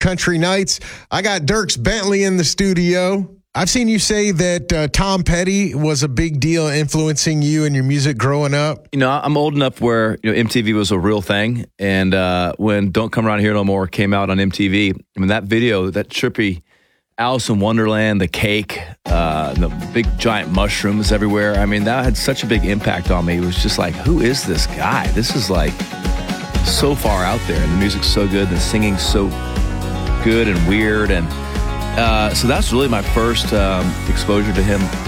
Country Nights. I got Dierks Bentley in the studio. I've seen you say that Tom Petty was a big deal influencing you and your music growing up. You know, I'm old enough where MTV was a real thing. And when Don't Come Around Here No More came out on MTV, I mean, that video, that trippy Alice in Wonderland, the cake, the big giant mushrooms everywhere. I mean, that had such a big impact on me. It was just like, who is this guy? This is like so far out there. And the music's so good. The singing's so good and weird. And so that's really my first exposure to him